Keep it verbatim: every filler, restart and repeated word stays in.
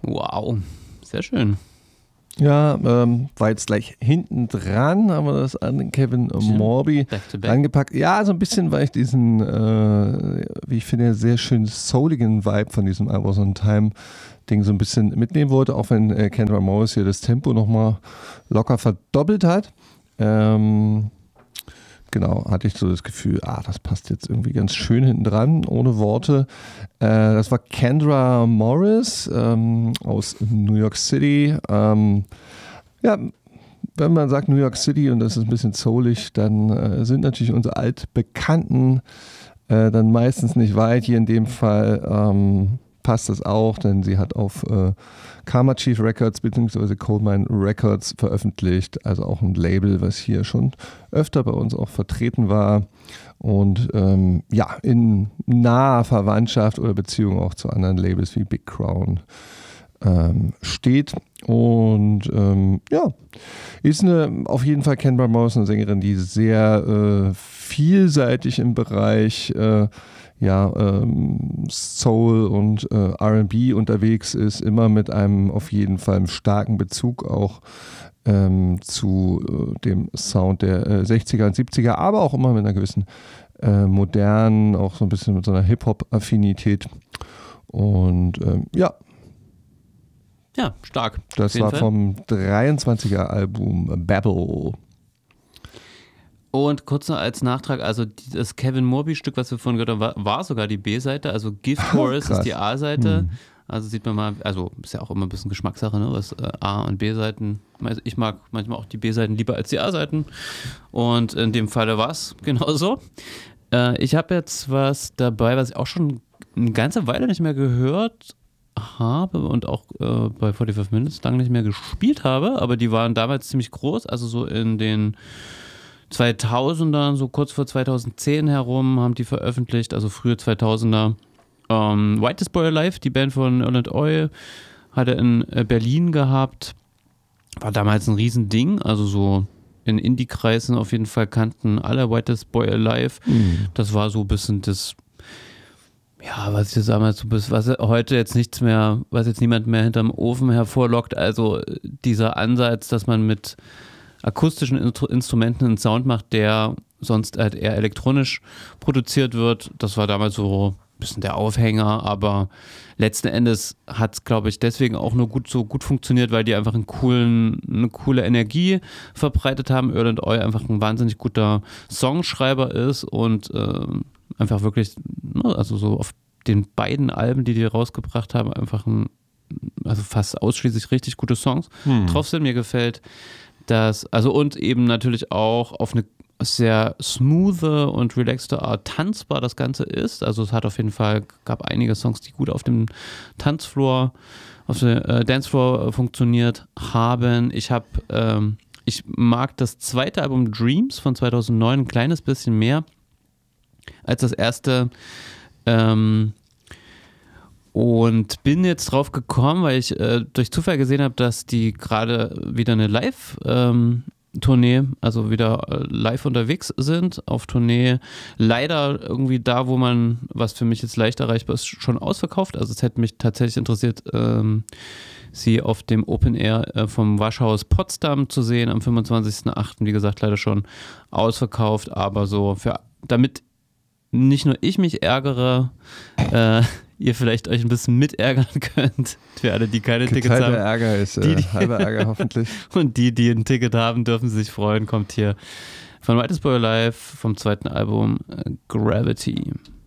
Wow, sehr schön. Ja, ähm, war jetzt gleich hinten dran, haben wir das an Kevin Morby angepackt. Ja, so ein bisschen, weil ich diesen, äh, wie ich finde, sehr schön souligen Vibe von diesem I Was On Time Ding so ein bisschen mitnehmen wollte, auch wenn äh, Kendra Morris hier das Tempo nochmal locker verdoppelt hat. Ähm, genau, hatte ich so das Gefühl, ah, das passt jetzt irgendwie ganz schön hinten dran, ohne Worte. Äh, das war Kendra Morris ähm, aus New York City. Ähm, ja, wenn man sagt New York City und das ist ein bisschen soulig, dann äh, sind natürlich unsere Altbekannten äh, dann meistens nicht weit. Hier in dem Fall ähm, passt das auch, denn sie hat auf äh, Karma Chief Records bzw. Coalmine Records veröffentlicht, also auch ein Label, was hier schon öfter bei uns auch vertreten war und ähm, ja, in naher Verwandtschaft oder Beziehung auch zu anderen Labels wie Big Crown ähm, steht und ähm, ja, ist eine auf jeden Fall Kendra Morris, eine Sängerin, die sehr äh, vielseitig im Bereich äh, ja, ähm, Soul und äh, R and B unterwegs ist, immer mit einem auf jeden Fall starken Bezug auch ähm, zu äh, dem Sound der äh, sechziger und siebziger, aber auch immer mit einer gewissen äh, modernen, auch so ein bisschen mit so einer Hip-Hop-Affinität und ähm, ja. Ja, stark. Das war Fall. Vom dreiundzwanziger Album Babel. Und kurz noch als Nachtrag, also das Kevin Morby-Stück, was wir vorhin gehört haben, war, war sogar die B-Seite, also Gift Horse ist die A-Seite. Hm. Also sieht man mal, also ist ja auch immer ein bisschen Geschmackssache, ne, was äh, A- und B-Seiten, also ich mag manchmal auch die B-Seiten lieber als die A-Seiten und in dem Falle war es genauso. Äh, ich habe jetzt was dabei, was ich auch schon eine ganze Weile nicht mehr gehört habe und auch äh, bei forty-five Minutes lange nicht mehr gespielt habe, aber die waren damals ziemlich groß, also so in den zweitausender, so kurz vor zweitausendzehn herum haben die veröffentlicht, also frühe zweitausender. Ähm, Whitest Boy Alive, die Band von Erland Oil, hat er in Berlin gehabt. War damals ein Riesending, also so in Indie-Kreisen auf jeden Fall kannten alle Whitest Boy Alive. Mhm. Das war so ein bisschen das, ja, was ich jetzt damals so bis, was heute jetzt nichts mehr, was jetzt niemand mehr hinterm Ofen hervorlockt. Also dieser Ansatz, dass man mit akustischen Instrumenten einen Sound macht, der sonst halt eher elektronisch produziert wird. Das war damals so ein bisschen der Aufhänger, aber letzten Endes hat es, glaube ich, deswegen auch nur gut so gut funktioniert, weil die einfach einen coolen, eine coole Energie verbreitet haben. Erland Oil einfach ein wahnsinnig guter Songschreiber ist und äh, einfach wirklich, also so auf den beiden Alben, die die rausgebracht haben, einfach ein, also fast ausschließlich richtig gute Songs hm. drauf sind. Mir gefällt das, also und eben natürlich auch auf eine sehr smoothe und relaxte Art tanzbar das Ganze ist. Also es hat auf jeden Fall, gab einige Songs, die gut auf dem Tanzfloor, auf dem äh, Dancefloor funktioniert haben. Ich habe, ähm, ich mag das zweite Album Dreams von zweitausendneun ein kleines bisschen mehr als das erste. Ähm, Und bin jetzt drauf gekommen, weil ich äh, durch Zufall gesehen habe, dass die gerade wieder eine Live-Tournee, ähm, also wieder äh, live unterwegs sind, auf Tournee. Leider irgendwie da, wo man, was für mich jetzt leicht erreichbar ist, schon ausverkauft. Also es hätte mich tatsächlich interessiert, ähm, sie auf dem Open Air äh, vom Waschhaus Potsdam zu sehen am fünfundzwanzigsten achten Wie gesagt, leider schon ausverkauft, aber so für, damit nicht nur ich mich ärgere, äh, ihr vielleicht euch ein bisschen mitärgern könnt, für alle, die keine Geteilter Tickets haben. Ärger ist äh, die, die, halber Ärger hoffentlich. Und die, die ein Ticket haben, dürfen sich freuen, kommt hier von Whitest Boy Alive vom zweiten Album äh, Gravity.